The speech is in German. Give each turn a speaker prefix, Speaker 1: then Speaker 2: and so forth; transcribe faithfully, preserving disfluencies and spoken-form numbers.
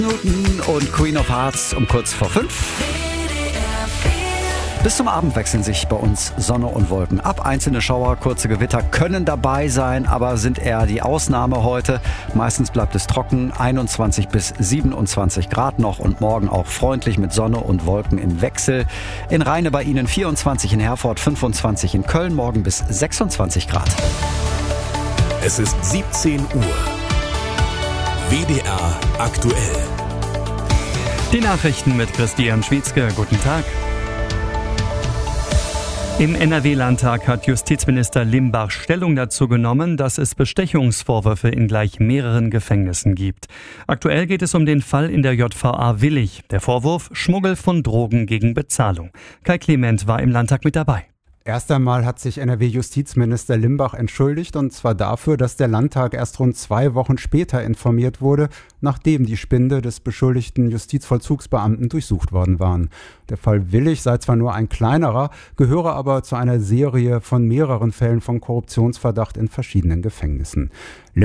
Speaker 1: Minuten und Queen of Hearts um kurz vor fünf. Bis zum Abend wechseln sich bei uns Sonne und Wolken ab. Einzelne Schauer, kurze Gewitter können dabei sein, aber sind eher die Ausnahme heute. Meistens bleibt es trocken, einundzwanzig bis siebenundzwanzig Grad noch und morgen auch freundlich mit Sonne und Wolken im Wechsel. In Rheine bei Ihnen vierundzwanzig, in Herford fünfundzwanzig, in Köln morgen bis sechsundzwanzig Grad.
Speaker 2: Es ist siebzehn Uhr. W D R aktuell.
Speaker 3: Die Nachrichten mit Christian Schwietzke. Guten Tag. Im N R W-Landtag hat Justizminister Limbach Stellung dazu genommen, dass es Bestechungsvorwürfe in gleich mehreren Gefängnissen gibt. Aktuell geht es um den Fall in der J V A Willich. Der Vorwurf: Schmuggel von Drogen gegen Bezahlung. Kai Clement war im Landtag mit dabei.
Speaker 4: Erst einmal hat sich N R W-Justizminister Limbach entschuldigt, und zwar dafür, dass der Landtag erst rund zwei Wochen später informiert wurde, nachdem die Spinde des beschuldigten Justizvollzugsbeamten durchsucht worden waren. Der Fall Willich sei zwar nur ein kleinerer, gehöre aber zu einer Serie von mehreren Fällen von Korruptionsverdacht in verschiedenen Gefängnissen.